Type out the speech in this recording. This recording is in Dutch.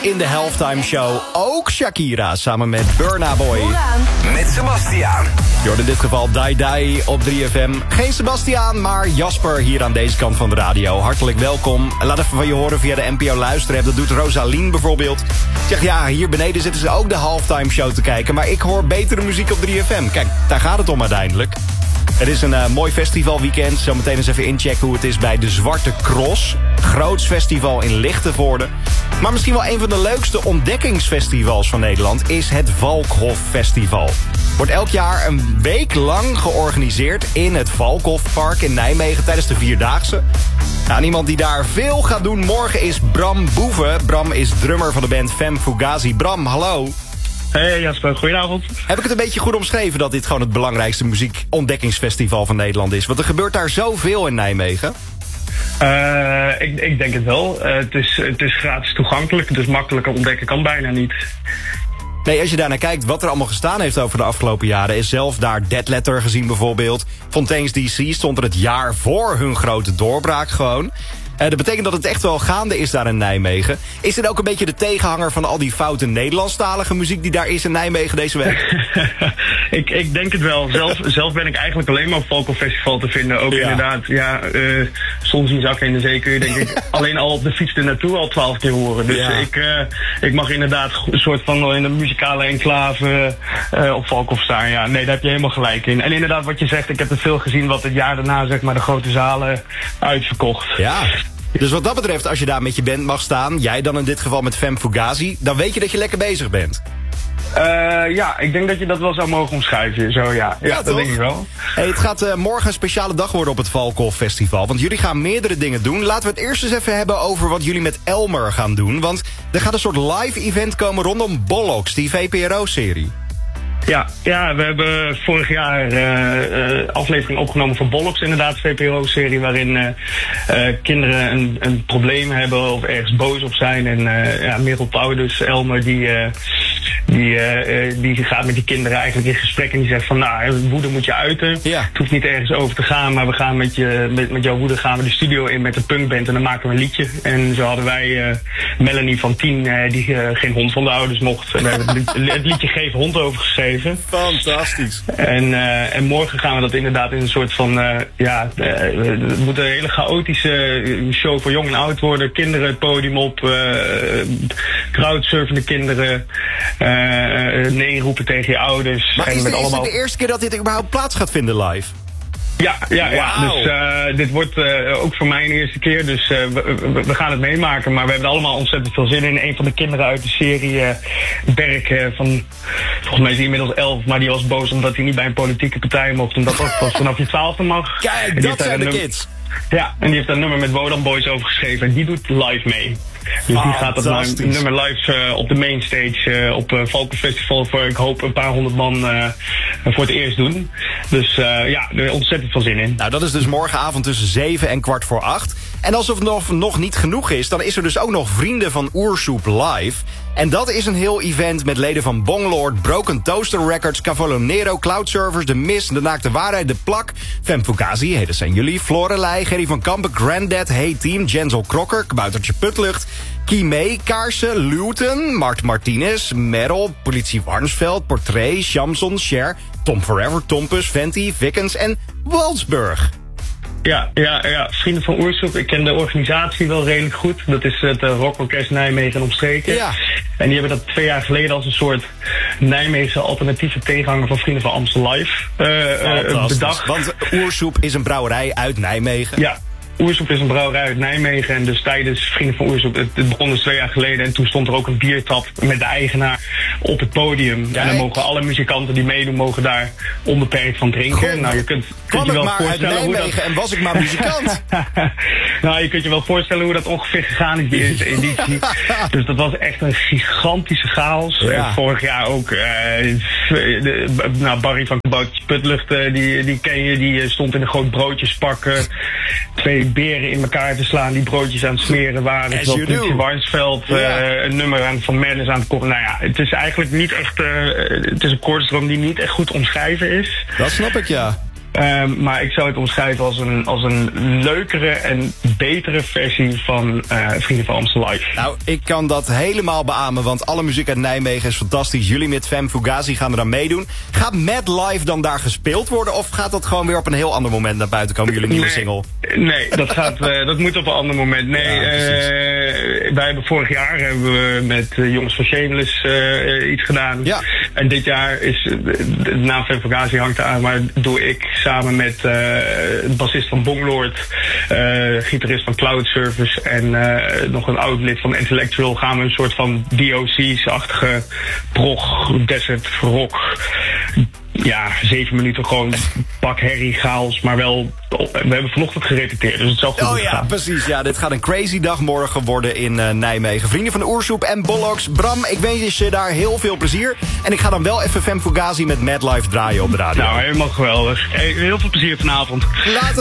In de halftime show ook Shakira samen met Burna Boy. Met Sebastiaan. Je hoort in dit geval Die Die op 3FM. Geen Sebastiaan, maar Jasper hier aan deze kant van de radio. Hartelijk welkom. Laat even van je horen via de NPO Luisterapp. Dat doet Rosalien bijvoorbeeld. Zeg ja, hier beneden zitten ze ook de halftime show te kijken. Maar ik hoor betere muziek op 3FM. Kijk, daar gaat het om uiteindelijk. Het is een mooi festivalweekend. Zometeen eens even inchecken hoe het is bij de Zwarte Cross. Groots festival in Lichtenvoorde. Maar misschien wel een van de leukste ontdekkingsfestivals van Nederland is het Valkhof Festival. Wordt elk jaar een week lang georganiseerd in het Valkhofpark in Nijmegen tijdens de Vierdaagse. Nou, iemand die daar veel gaat doen morgen is Bram Boeven. Bram is drummer van de band Femme Fugazi. Bram, hallo. Hey Jasper, goedenavond. Heb ik het een beetje goed omschreven dat dit gewoon het belangrijkste muziekontdekkingsfestival van Nederland is? Want er gebeurt daar zoveel in Nijmegen. Ik denk het wel. Het is gratis toegankelijk, dus makkelijker ontdekken kan bijna niet. Nee, als je daarnaar kijkt wat er allemaal gestaan heeft over de afgelopen jaren, is zelf daar Dead Letter gezien bijvoorbeeld. Fontaine's DC stond er het jaar voor hun grote doorbraak gewoon. Dat betekent dat het echt wel gaande is daar in Nijmegen. Is dit ook een beetje de tegenhanger van al die foute Nederlandstalige muziek die daar is in Nijmegen deze week? Ik denk het wel. Zelf ben ik eigenlijk alleen maar op Valkhof Festival te vinden. Ook inderdaad, soms zien zakken in de zee kun je denk ik alleen al op de fiets er naartoe al 12 keer horen. Dus ik mag inderdaad een soort van in een muzikale enclave op Valkhof staan. Ja, nee, daar heb je helemaal gelijk in. En inderdaad wat je zegt, ik heb het veel gezien wat het jaar daarna zeg maar de grote zalen uitverkocht. Ja. Dus wat dat betreft, als je daar met je band mag staan, jij dan in dit geval met Femme Fugazi, dan weet je dat je lekker bezig bent. Ik denk dat je dat wel zou mogen omschrijven. Zo, ja, dat denk ik wel. Hey, het gaat morgen een speciale dag worden op het Valkhof Festival. Want jullie gaan meerdere dingen doen. Laten we het eerst eens even hebben over wat jullie met Elmer gaan doen. Want er gaat een soort live event komen rondom Bollocks, die VPRO-serie. Ja, we hebben vorig jaar aflevering opgenomen van Bollocks, inderdaad, VPRO-serie, waarin kinderen een probleem hebben of ergens boos op zijn. En Merel Pauw, dus Elmer, die gaat met die kinderen eigenlijk in gesprek en die zegt van, nou, woede moet je uiten. Ja. Het hoeft niet ergens over te gaan, maar we gaan met jouw woede gaan we de studio in met een punkband en dan maken we een liedje. En zo hadden wij Melanie van 10, die geen hond van de ouders mocht. En we hebben het liedje Geef Hond overgeschreven. Fantastisch. En morgen gaan we dat inderdaad in een soort van, het moet een hele chaotische show voor jong en oud worden. Kinderen het podium op, crowdsurfende kinderen, nee roepen tegen je ouders. Maar is het de eerste keer dat dit überhaupt plaats gaat vinden live? Ja. Dus dit wordt ook voor mij een eerste keer. Dus we gaan het meemaken. Maar we hebben er allemaal ontzettend veel zin in. Een van de kinderen uit de serie, Berk, volgens mij is hij inmiddels 11. Maar die was boos omdat hij niet bij een politieke partij mocht. Omdat dat pas vanaf je 12e mag. Kijk, dat zijn de kids. Ja, en die heeft daar een nummer met Wodan Boys over geschreven. En die doet live mee. Dus die gaat dat nummer live op de mainstage op Valkhof Festival voor, ik hoop, een paar honderd man voor het eerst doen. Dus er ontzettend veel zin in. Nou, dat is dus morgenavond tussen 7 en 7:15. En als het nog niet genoeg is, dan is er dus ook nog Vrienden van Oersoep live. En dat is een heel event met leden van Bonglord, Broken Toaster Records, Cavallo Nero, Cloudsurfers, De Mist, De Naakte Waarheid, De Plak, Femme Fugazi, dat zijn jullie, Florelei, Gerry van Kampen, Grandad, Hey Team, Jensel Crocker, Kaboutertje Putlucht, Kime, Kaarsen, Luton, Mart Martinez, Merel, Politie Warnsveld, Portrait, Shamson, Cher, Tom Forever, Tompus, Venti, Vickens en Waldsburg. Ja. Vrienden van Oersoep. Ik ken de organisatie wel redelijk goed. Dat is het Rockorkest Nijmegen en omstreken. Ja. En die hebben dat 2 jaar geleden als een soort Nijmeegse alternatieve tegenhanger van Vrienden van Amstel Live bedacht. Want Oersoep is een brouwerij uit Nijmegen. Ja. Oersoep is een brouwerij uit Nijmegen en dus tijdens Vrienden van Oersoep, het begon dus 2 jaar geleden en toen stond er ook een biertap met de eigenaar op het podium. Kijk. En dan mogen alle muzikanten die meedoen, mogen daar onbeperkt van drinken. Goed. Nou, je kunt je wel voorstellen uit Nijmegen hoe dat... en was ik maar muzikant. Nou, je kunt je wel voorstellen hoe dat ongeveer gegaan is, die eerste editie. Dus dat was echt een gigantische chaos. Ja. Vorig jaar ook, Barry van Kaboutertje Putlucht, die ken je, die stond in een groot broodjespak 2 beren in elkaar te slaan die broodjes aan het smeren waren. Terwijl Politie Warnsveld een nummer van Madness aan het kopen. Nou ja, het is eigenlijk niet echt, het is een koordstroom die niet echt goed omschrijven is. Dat snap ik, ja. Maar ik zou het omschrijven als een leukere en betere versie van Vrienden van Amstel Live. Nou, ik kan dat helemaal beamen, want alle muziek uit Nijmegen is fantastisch. Jullie met Femme Fugazi gaan er aan meedoen. Gaat Mad Live dan daar gespeeld worden, of gaat dat gewoon weer op een heel ander moment naar buiten komen, jullie nieuwe single? Nee, dat moet op een ander moment. Nee, wij hebben vorig jaar met jongens van Shameless iets gedaan. Ja. En dit jaar is de naam Femme Fugazi hangt aan, maar doe ik samen met bassist van Bonglord, gitarist van Cloud Service en nog een oud lid van Intellectual, gaan we een soort van DOC's-achtige prog, desert rock. Ja, 7 minuten gewoon bak herrie, chaos, maar wel. We hebben vanochtend gerepeteerd, dus het zal goed gaan. Oh ja, precies. Ja, dit gaat een crazy dag morgen worden in Nijmegen. Vrienden van de Oersoep en Bollocks. Bram, ik wens je daar heel veel plezier. En ik ga dan wel even Femme Fugazi met Mad Life draaien op de radio. Nou, helemaal geweldig. Heel veel plezier vanavond. Later.